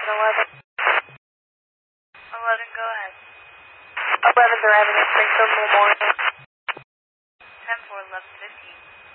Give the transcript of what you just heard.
11. 11, go ahead. 11th arriving at Springfield Memorial. 10 for 11:15.